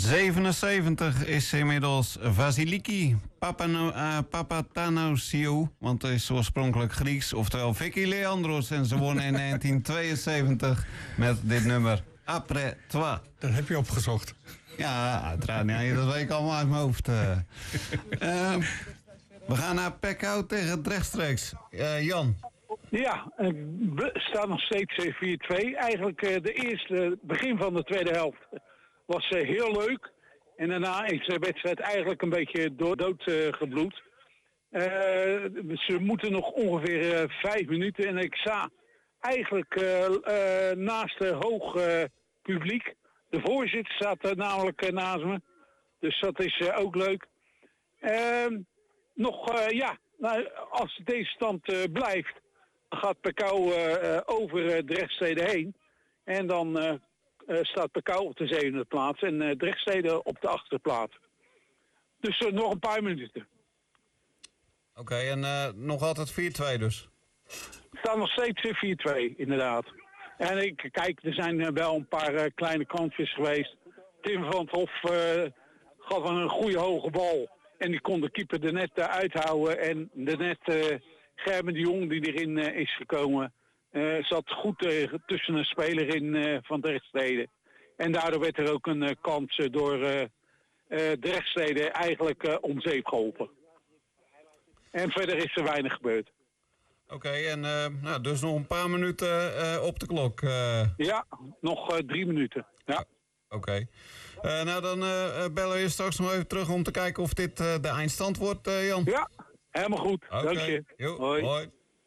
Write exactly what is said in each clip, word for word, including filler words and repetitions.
zevenenzeventig is inmiddels Vasiliki Papano, uh, Papatanasiou, want het is oorspronkelijk Grieks, oftewel Vicky Leandros. En ze won in negentien tweeënzeventig met dit nummer Après Toi. Dat heb je opgezocht. Ja, uiteraard. Ja, dat weet ik allemaal uit mijn hoofd. Uh. Uh, we gaan naar Pekau tegen Rechtstreeks. Uh, Jan. Ja, we staan nog steeds vier twee. Eigenlijk uh, de eerste, begin van de tweede helft was uh, heel leuk. En daarna is de wedstrijd eigenlijk een beetje door dood uh, gebloed. Uh, ze moeten nog ongeveer uh, vijf minuten. En ik sta eigenlijk uh, uh, naast de hoog uh, publiek. De voorzitter staat uh, namelijk uh, naast me. Dus dat is uh, ook leuk. Uh, nog, uh, ja, nou, als deze stand uh, blijft, dan gaat Pekau uh, over uh, Drechtstede heen. En dan uh, uh, staat Pekau op de zevende plaats en uh, Drechtstede op de achtste plaats. Dus uh, nog een paar minuten. Oké, okay, en uh, nog altijd vier twee dus? Het staat nog steeds vier twee, inderdaad. En ik, kijk, er zijn uh, wel een paar uh, kleine kansjes geweest. Tim van het Hof uh, gaf een goede hoge bal. En die kon de keeper er net uh, uithouden. En de net... Uh, Gerben de Jong die erin uh, is gekomen, uh, zat goed uh, tussen een speler in uh, van Drechtstede. En daardoor werd er ook een uh, kans uh, door uh, uh, Drechtstede eigenlijk uh, om zeep geholpen. En verder is er weinig gebeurd. Oké, okay, en uh, nou, dus nog een paar minuten uh, op de klok. Uh... Ja, nog uh, drie minuten. Ja. Oké. Okay. Uh, nou, dan uh, bellen we je straks nog even terug om te kijken of dit uh, de eindstand wordt, uh, Jan. Ja. Helemaal goed, okay. Dank je. Jo, hoi. hoi.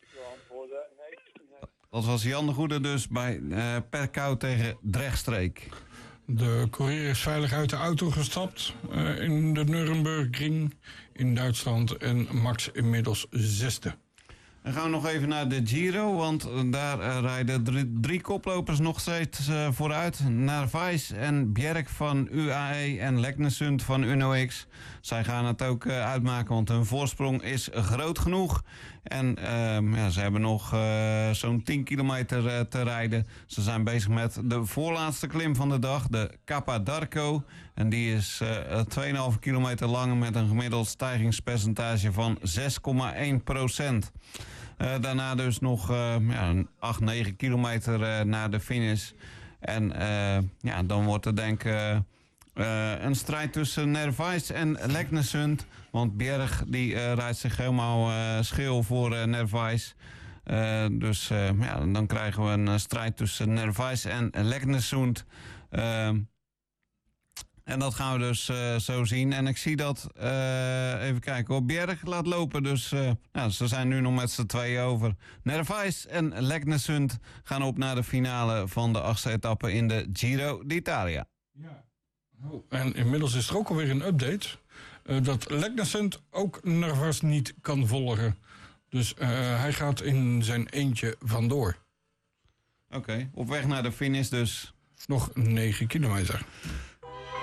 Dat was Jan de Goede dus bij uh, Pekau tegen Drechtstreek. De courier is veilig uit de auto gestapt uh, in de Nurembergring in Duitsland en Max inmiddels zesde. Dan gaan we nog even naar de Giro, want daar uh, rijden drie, drie koplopers nog steeds uh, vooruit. Narvaez en Bjerg van U A E en Leknesund van Uno-X. Zij gaan het ook uh, uitmaken, want hun voorsprong is groot genoeg. En uh, ja, ze hebben nog uh, zo'n tien kilometer uh, te rijden. Ze zijn bezig met de voorlaatste klim van de dag, de Capa d'Arco. En die is uh, twee komma vijf kilometer lang met een gemiddeld stijgingspercentage van zes komma één procent. Uh, daarna dus nog uh, ja, acht, negen kilometer uh, naar de finish. En uh, ja, dan wordt er denk ik uh, uh, een strijd tussen Narvaez en Leknesund. Want Bjerg die uh, rijdt zich helemaal uh, schil voor uh, Narvaez. Uh, dus uh, ja, dan krijgen we een uh, strijd tussen Narvaez en Leknesund. Uh, En dat gaan we dus uh, zo zien. En ik zie dat, uh, even kijken, op Bjerg laat lopen. Dus uh, nou, ze zijn nu nog met z'n tweeën over. Narvaez en Leknesund gaan op naar de finale van de achtste etappe in de Giro d'Italia. Ja. Oh, en inmiddels is er ook alweer een update. Uh, dat Leknesund ook Narvaez niet kan volgen. Dus uh, hij gaat in zijn eentje vandoor. Oké, okay, op weg naar de finish dus. Nog negen kilometer.